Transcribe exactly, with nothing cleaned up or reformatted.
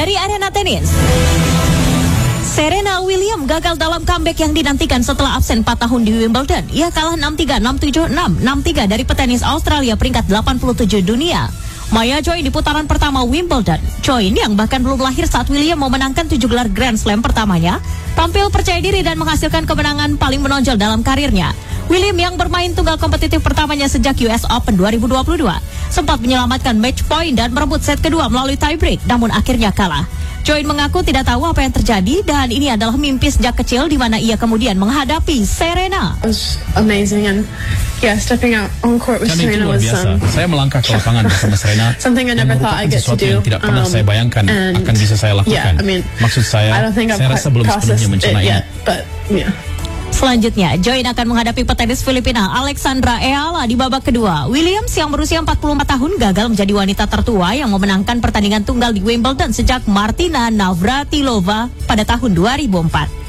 Dari arena tenis, Serena Williams gagal dalam comeback yang dinantikan setelah absen empat tahun di Wimbledon. Ia kalah enam tiga, enam tujuh, enam, enam tiga dari petenis Australia peringkat delapan puluh tujuh dunia, Maya Choi, di putaran pertama Wimbledon. Choi yang bahkan belum lahir saat Williams memenangkan tujuh gelar Grand Slam pertamanya, tampil percaya diri dan menghasilkan kemenangan paling menonjol dalam karirnya. Williams yang bermain tunggal kompetitif pertamanya sejak U S Open dua ribu dua puluh dua sempat menyelamatkan match point dan merebut set kedua melalui tiebreak, namun akhirnya kalah. Choi mengaku tidak tahu apa yang terjadi dan ini adalah mimpi sejak kecil di mana ia kemudian menghadapi Serena. It was amazing and yeah, stepping out on court with Dan Serena itu luar was biasa. um, Saya melangkah ke lapangan bersama Serena. something I never thought I'd get to do. Yang tidak pernah Um, saya bayangkan and akan bisa saya lakukan. yeah, I mean, Maksud saya, I don't think I've saya rasa belum sepenuhnya processed mencerna it ini. yet, but yeah. Selanjutnya, Join akan menghadapi petenis Filipina Alexandra Eala di babak kedua. Williams yang berusia empat puluh empat tahun gagal menjadi wanita tertua yang memenangkan pertandingan tunggal di Wimbledon sejak Martina Navratilova pada tahun dua ribu empat.